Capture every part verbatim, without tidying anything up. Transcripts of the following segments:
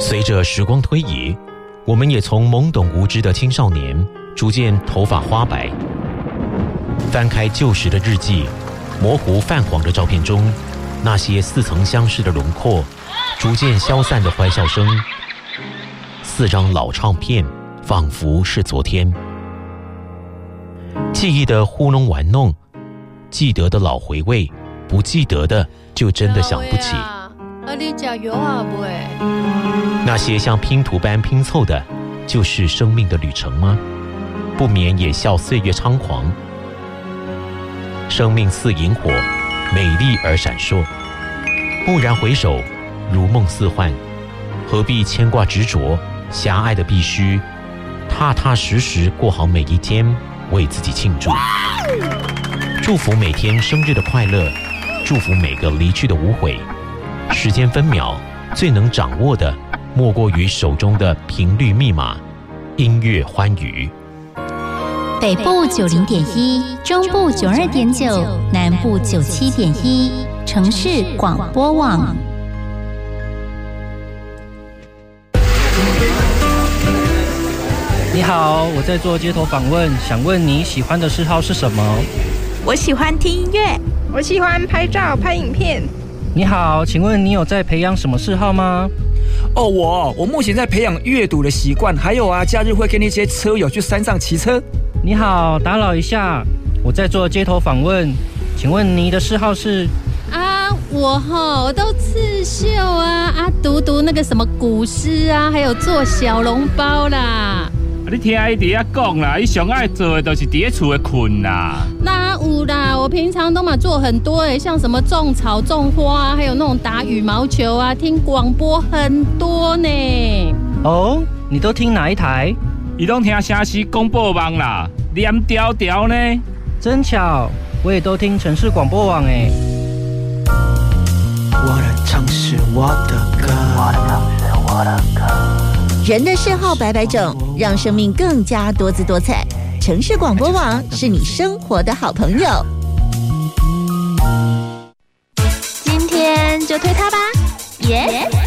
随着时光推移，我们也从懵懂无知的青少年逐渐头发花白。翻开旧时的日记，模糊泛黄的照片中，那些似曾相识的轮廓，逐渐消散的欢笑声，四张老唱片仿佛是昨天。记忆的糊弄玩弄，记得的老回味，不记得的就真的想不起。 啊，你加油啊，不会？ 那些像拼图般拼凑的，就是生命的旅程吗？不免也笑岁月猖狂。生命似萤火，美丽而闪烁。蓦然回首，如梦似幻。何必牵挂执着？狭隘的必须，踏踏实实过好每一天，为自己庆祝。祝福每天生日的快乐，祝福每个离去的无悔。时间分秒，最能掌握的，莫过于手中的频率密码，音乐欢愉。 北部九零点一，中部九二点九，南部九七点一，城市广播网。 你好，我在做街头访问，想问你喜欢的嗜好是什么？ 我喜欢听音乐， 我喜欢拍照、拍影片。 你好，请问你有在培养什么嗜好吗？ 哦，我我目前在培养阅读的习惯，还有啊，假日会跟那些车友去山上骑车。 你好，打扰一下，我在做街头访问，请问你的嗜好是？ 啊，我哈，我都刺绣啊啊，读读那个什么古诗啊，还有做小笼包啦。 你听伊伫遐讲啦，伊上爱做的就是伫咧厝的困啦。 那有啦，我平常都嘛做很多诶，像什么种草、种花，还有那种打羽毛球啊，听广播很多呢。 哦，你都听哪一台？ 伊拢听城市广播网啦，连条条呢。 真巧，我也都听城市广播网诶。 我的城市，我的歌，我的城市，我的歌。 人的嗜好百百种，让生命更加多姿多彩。城市广播网是你生活的好朋友。 今天就推它吧，耶、yeah!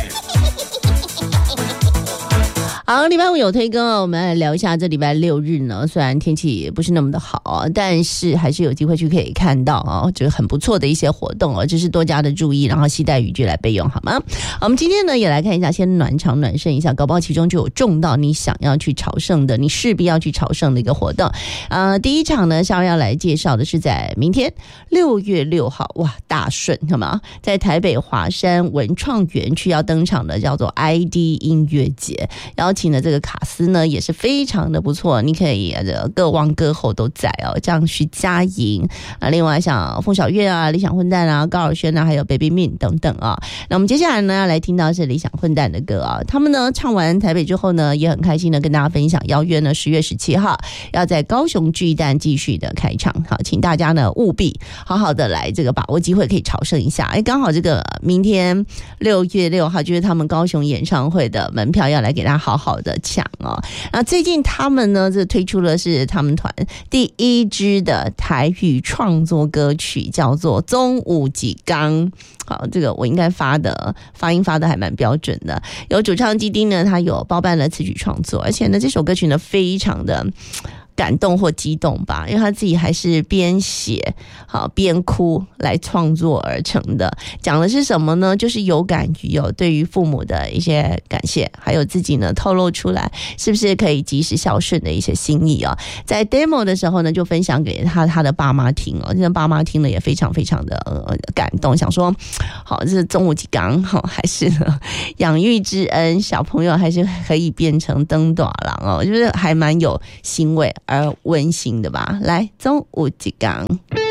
好，礼拜五有推更哦，我们来聊一下这礼拜六日呢，虽然天气也不是那么的好，但是还是有机会去可以看到哦，这个很不错的一些活动哦，就是多加的注意，然后携带雨具来备用，好吗？我们今天呢也来看一下，先暖场暖身一下，搞不好其中就有中到你想要去朝圣的，你势必要去朝圣的一个活动。呃，第一场呢，稍要来介绍的是在明天六月六号，哇，大顺，好吗？在台北华山文创园区要登场的叫做 I D 音乐节，邀请的这个卡司呢也是非常的不错，你可以呃各王歌后都在哦，像徐佳莹啊，另外像凤小岳啊、理想混蛋啊、高尔宣啊，还有 Baby Min 等等啊。那我们接下来呢要来听到是理想混蛋的歌啊，他们呢唱完台北之后呢，也很开心的跟大家分享，邀约呢十月十七号要在高雄巨蛋继续的开唱，好，请大家呢务必好好的来这个把握机会，可以朝圣一下。哎，刚好这个明天六月六号就是他们高雄演唱会的门票，要来给大家好好的抢哦。那最近他们呢这推出的是他们团第一支的台语创作歌曲，叫做宗武吉刚。好，这个我应该发的发音发的还蛮标准的。有主唱基丁呢，他有包办了词曲创作，而且呢这首歌曲呢非常的感动或激动吧，因为他自己还是边写好边哭来创作而成的。讲的是什么呢？就是有感于有对于父母的一些感谢，还有自己呢透露出来是不是可以及时孝顺的一些心意啊。在 demo 的时候呢，就分享给他他的爸妈听哦，这爸妈听了也非常非常的、呃、感动，想说好，这是宗武吉刚好，还是呢养育之恩，小朋友还是可以变成登大人哦，我觉得还蛮有欣慰而温馨的吧。来，宗武吉刚。